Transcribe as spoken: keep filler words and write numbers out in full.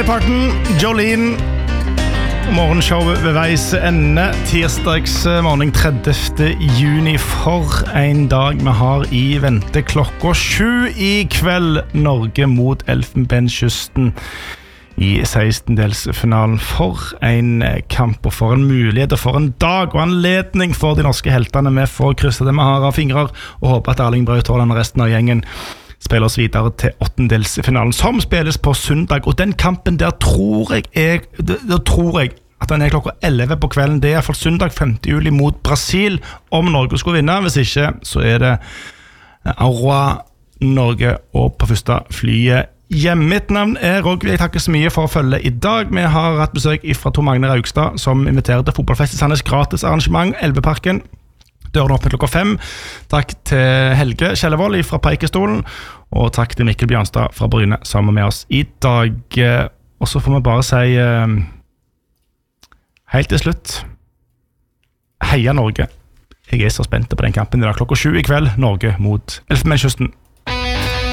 Dolly Parton, Jolene. Morgenshowet ved veis ende. Tirsdags morgen tredivte juni. For en dag vi har i vente. Klokka sju i kveld. Norge mot Elfenbenskysten i sekstendelsfinalen. For en kamp og for en mulighet og for en dag og anledning for de norske heltene. Vi får krysse det vi har av fingrer og håper at Erling Braut Haaland og resten av gjengen spiller oss videre til åttendelsfinalen som spilles på søndag. Og den kampen der tror jeg, er, der tror jeg at den er klokka elleve på kvelden. Det er i hvert fall søndag femte juli mot Brasil om Norge skulle vinne. Hvis ikke så er det Aurora Norge og på første flyet hjem. Mitt navn er Rogvi. Jeg takker så mye for å følge i dag. Vi har hatt besøk fra Tor Magne Raugstad som inviterer til fotballfest i Sandnes gratis arrangement Elveparken. Døren åpner klokka fem. Takk til Helge Kjellevold fra Preikestolen, og takk til Mikkel Bjørnstad fra Bryne sammen med oss i dag. Og så får vi bare si helt til slutt, heia Norge. Jeg er så spent på den kampen i dag klokka sju i kveld. Norge mot Elfenbenskysten.